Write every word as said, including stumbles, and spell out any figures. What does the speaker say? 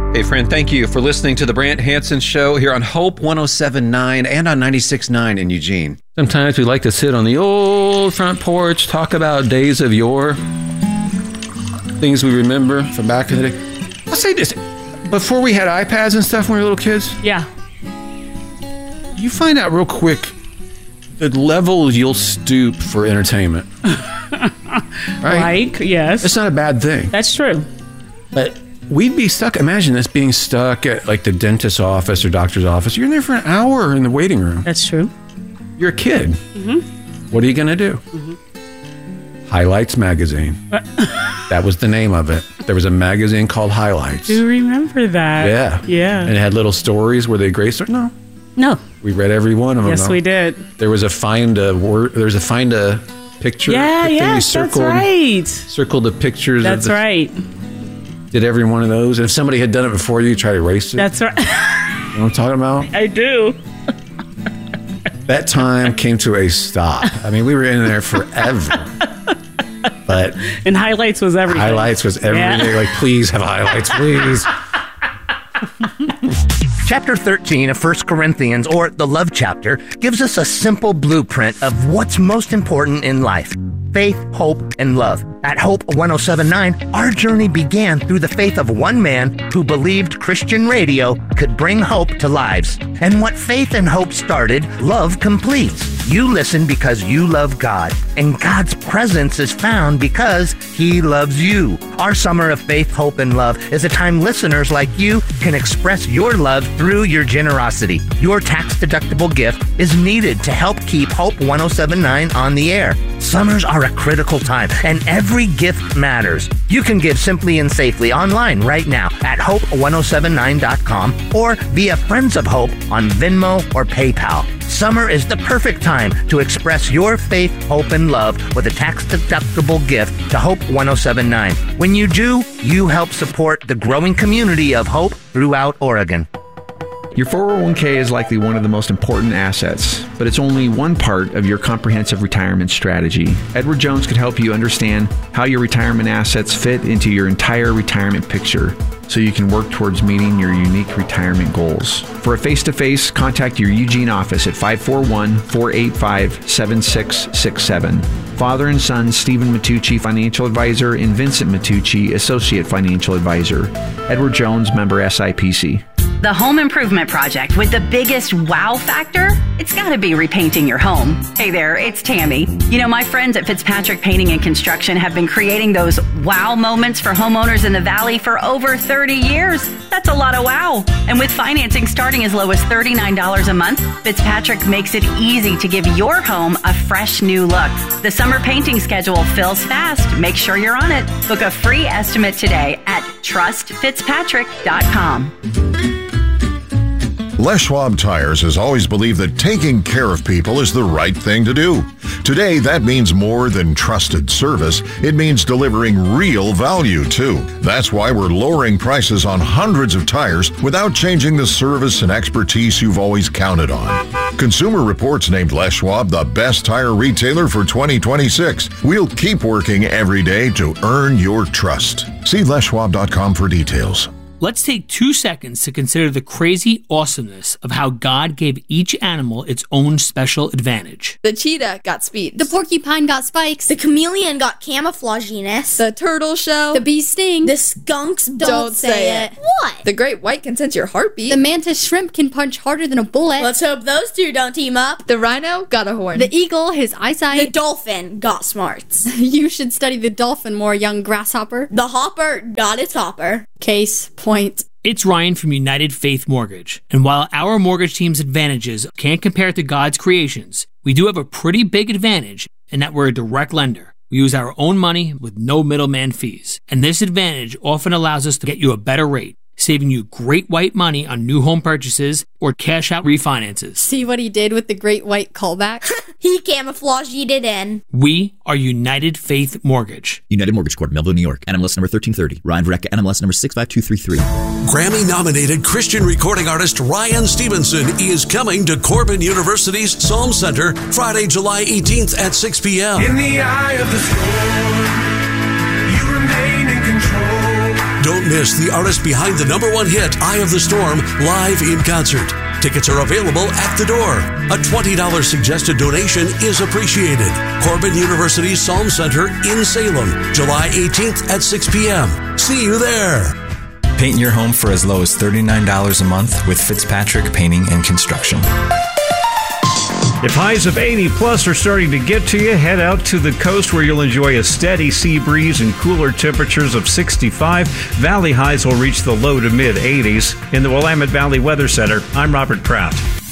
Hey, friend, thank you for listening to the Brant Hansen Show here on Hope one oh seven point nine and on ninety-six point nine in Eugene. Sometimes we like to sit on the old front porch, talk about days of yore, things we remember from back in the day. I'll say this, before we had iPads and stuff when we were little kids, yeah, you find out real quick the level you'll stoop for entertainment. Right? Like, yes. It's not a bad thing. That's true. But we'd be stuck. Imagine this being stuck at like the dentist's office or doctor's office. You're in there for an hour in the waiting room. That's true. You're a kid. Mm-hmm. What are you going to do? Mm-hmm. Highlights Magazine. That was the name of it. There was a magazine called Highlights. Do you remember that? Yeah. Yeah. And it had little stories. Were they great stories? No. No. We read every one of them. Yes, though. we did. There was a find a word. There was a find a picture. Yeah, yes, that's right. Circled the pictures. That's of the, right. Did every one of those. And if somebody had done it before you, try to erase it. That's right. You know what I'm talking about? I do. That time came to a stop. I mean, we were in there forever. But and Highlights was everything. Highlights was everything. Yeah. Like, please have highlights, please. Chapter thirteen of First Corinthians, or the Love Chapter, gives us a simple blueprint of what's most important in life. Faith, hope, and love. At Hope one oh seven point nine, our journey began through the faith of one man who believed Christian radio could bring hope to lives. And what faith and hope started, love completes. You listen because you love God, and God's presence is found because He loves you. Our summer of faith, hope, and love is a time listeners like you can express your love through your generosity. Your tax-deductible gift is needed to help keep Hope one oh seven point nine on the air. Summers are a critical time, and every gift matters. You can give simply and safely online right now at hope one oh seven nine dot com or via Friends of Hope on Venmo or PayPal. Summer is the perfect time to express your faith, hope, and love with a tax-deductible gift to Hope one oh seven point nine. When you do, you help support the growing community of hope throughout Oregon. Your four oh one k is likely one of the most important assets, but it's only one part of your comprehensive retirement strategy. Edward Jones could help you understand how your retirement assets fit into your entire retirement picture, so you can work towards meeting your unique retirement goals. For a face-to-face, contact your Eugene office at five four one, four eight five, seven six six seven. Father and son Stephen Matucci, Financial Advisor, and Vincent Matucci, Associate Financial Advisor. Edward Jones, member S I P C. The home improvement project with the biggest wow factor? It's got to be repainting your home. Hey there, it's Tammy. You know, my friends at Fitzpatrick Painting and Construction have been creating those wow moments for homeowners in the Valley for over thirty years. That's a lot of wow. And with financing starting as low as thirty-nine dollars a month, Fitzpatrick makes it easy to give your home a fresh new look. The summer painting schedule fills fast. Make sure you're on it. Book a free estimate today at trust fitzpatrick dot com. Les Schwab Tires has always believed that taking care of people is the right thing to do. Today, that means more than trusted service. It means delivering real value, too. That's why we're lowering prices on hundreds of tires without changing the service and expertise you've always counted on. Consumer Reports named Les Schwab the best tire retailer for twenty twenty-six. We'll keep working every day to earn your trust. See les schwab dot com for details. Let's take two seconds to consider the crazy awesomeness of how God gave each animal its own special advantage. The cheetah got speed. The porcupine got spikes. The chameleon got camouflaginess. The turtle shell. The bee sting. The skunks don't, don't say, say it. it. What? The great white can sense your heartbeat. The mantis shrimp can punch harder than a bullet. Let's hope those two don't team up. The rhino got a horn. The eagle, his eyesight. The dolphin got smarts. You should study the dolphin more, young grasshopper. The hopper got its hopper. Case point. It's Ryan from United Faith Mortgage, and while our mortgage team's advantages can't compare to God's creations, we do have a pretty big advantage in that we're a direct lender. We use our own money with no middleman fees, and this advantage often allows us to get you a better rate, saving you great white money on new home purchases or cash out refinances. See what he did with the great white callback? He camouflaged it in. We are United Faith Mortgage. United Mortgage Corp, Melville, New York. N M L S number thirteen thirty. Ryan Verrecka, N M L S number six five two three three. Grammy-nominated Christian recording artist Ryan Stevenson is coming to Corbin University's Psalm Center Friday, July eighteenth at six p.m. In the eye of the storm, you remain in control. Don't miss the artist behind the number one hit, Eye of the Storm, live in concert. Tickets are available at the door. A twenty dollars suggested donation is appreciated. Corbin University Psalm Center in Salem, July eighteenth at six p.m. See you there. Paint your home for as low as thirty-nine dollars a month with Fitzpatrick Painting and Construction. If highs of eighty plus are starting to get to you, head out to the coast where you'll enjoy a steady sea breeze and cooler temperatures of sixty-five. Valley highs will reach the low to mid eighties. In the Willamette Valley Weather Center, I'm Robert Pratt.